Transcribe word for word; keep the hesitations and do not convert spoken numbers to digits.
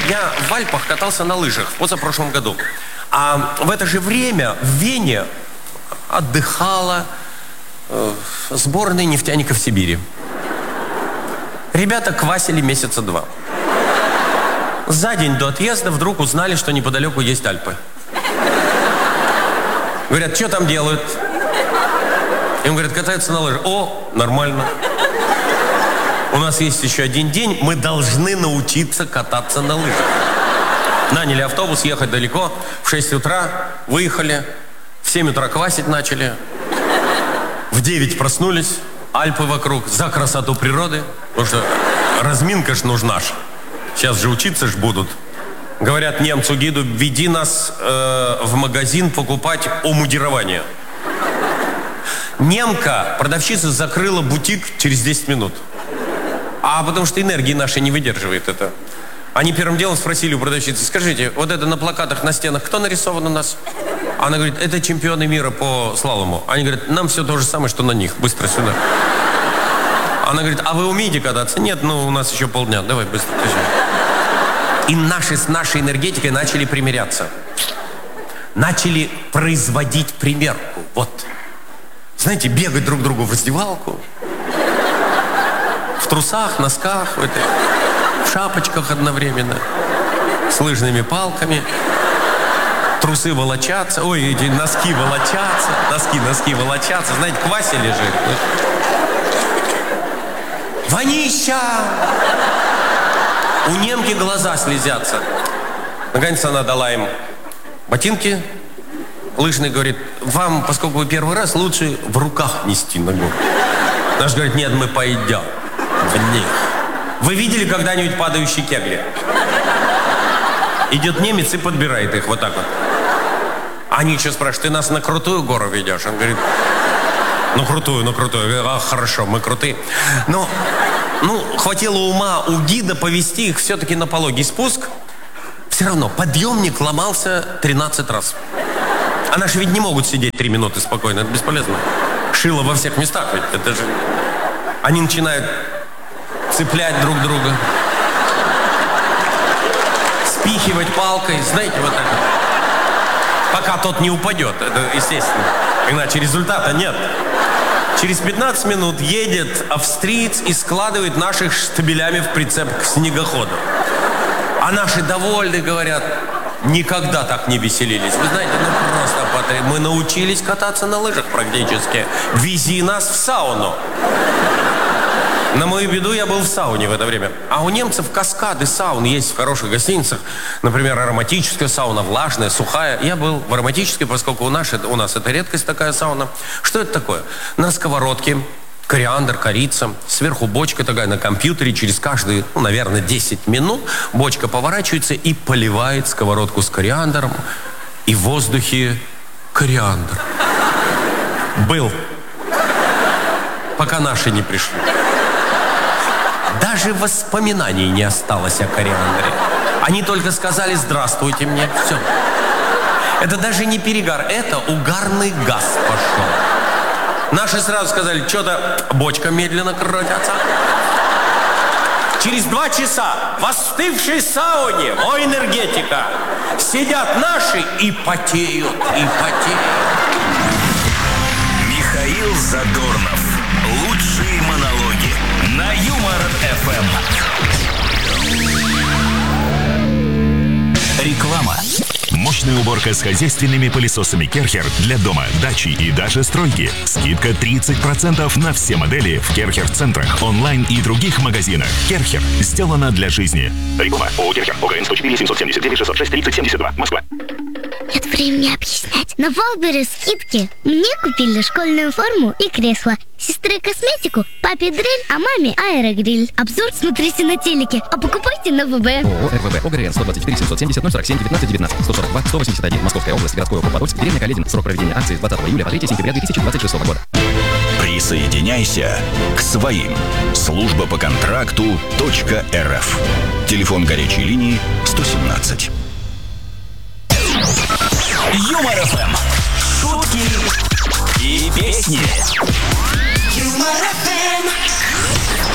я в Альпах катался на лыжах в позапрошлом году. А в это же время в Вене отдыхала э, сборная нефтяников Сибири. Ребята квасили месяца два. За день до отъезда вдруг узнали, что неподалеку есть Альпы. Говорят, что там делают? Им говорят, катаются на лыжах. О, нормально. У нас есть еще один день, мы должны научиться кататься на лыжах. Наняли автобус, ехать далеко. В шесть утра выехали, в семь утра квасить начали. В девять проснулись, Альпы вокруг, за красоту природы. Потому что разминка ж нужна ж. Сейчас же учиться ж будут. Говорят немцу-гиду, веди нас э, в магазин покупать омудирование. Немка, продавщица, закрыла бутик через десять минут. А потому что энергии нашей не выдерживает это. Они первым делом спросили у продавщицы, скажите, вот это на плакатах, на стенах, кто нарисован у нас? Она говорит, это чемпионы мира по слалому. Они говорят, нам все то же самое, что на них, быстро сюда. Она говорит, а вы умеете кататься? Нет, ну у нас еще полдня, давай быстро. И наши с нашей энергетикой начали примиряться. Начали производить примерку. Вот. Знаете, бегать друг другу в раздевалку. В трусах, носках, в, этой, в шапочках одновременно. С лыжными палками. Трусы волочатся. Ой, эти носки волочатся. Носки, носки волочатся. Знаете, квасили же. Вонища! У немки глаза слезятся. Наконец она дала им ботинки. Лыжный говорит, вам, поскольку вы первый раз, лучше в руках нести на гору. Наш говорит, нет, мы пойдем в них. Вы видели когда-нибудь падающие кегли? Идет немец и подбирает их вот так вот. Они еще спрашивают, ты нас на крутую гору ведешь? Он говорит, ну крутую, ну крутую. А, хорошо, мы крутые. Ну, ну, хватило ума у гида повести их все-таки на пологий спуск. Все равно подъемник ломался тринадцать раз. А наши ведь не могут сидеть три минуты спокойно, это бесполезно. Шило во всех местах ведь, это же... Они начинают цеплять друг друга. Спихивать палкой, знаете, вот так вот. Пока тот не упадет, это естественно. Иначе результата нет. Через пятнадцать минут едет австриец и складывает наших штабелями в прицеп к снегоходу. А наши довольны, говорят, никогда так не веселились. Вы знаете, ну просто потреб... мы научились кататься на лыжах практически. Вези нас в сауну. На мою беду я был в сауне в это время. А у немцев каскады саун есть в хороших гостиницах. Например, ароматическая сауна, влажная, сухая. Я был в ароматической, поскольку у нас, у нас это редкость такая сауна. Что это такое? На сковородке кориандр, корица. Сверху бочка такая на компьютере. Через каждые, ну, наверное, десять минут бочка поворачивается и поливает сковородку с кориандром. И в воздухе кориандр. Был. Пока наши не пришли. Даже воспоминаний не осталось о кориандре. Они только сказали «здравствуйте» мне. Все. Это даже не перегар, это угарный газ пошел. Наши сразу сказали, что-то бочка медленно крутится. Через два часа в остывшей сауне, о, энергетика, сидят наши и потеют, и потеют. Михаил Задорнов. Лучшие монологи на Юмор-эф эм. Реклама. Мощная уборка с хозяйственными пылесосами Керхер для дома, дачи и даже стройки. Скидка тридцать процентов на все модели в Керхер-центрах, онлайн и других магазинах. Керхер. Сделано для жизни. Реклама. ООО Керхер. ОГРН сто четыре семьсот семьдесят девять шестьсот шесть тридцать семьдесят два. Москва. Нет времени объяснять. На Валберес скидки. Мне купили школьную форму и кресло. Сестре косметику, папе дрель, а маме аэрогриль. Обзор смотрите на телеке, а покупайте на ВБ. ООО РВБ. ОГРН сто двадцать четыре семьсот семьдесят ноль сорок семь девятнадцать девятнадцать сто сорок два сто восемьдесят один. Московская область, городской округ Подольск, деревня Каледин. Срок проведения акции с двадцатого июля по третьего сентября две тысячи двадцать шестого года. Присоединяйся к своим. Служба по контракту .рф. Телефон горячей линии сто семнадцать. Юмор-эф эм. Шутки и песни. Юмор-эф эм.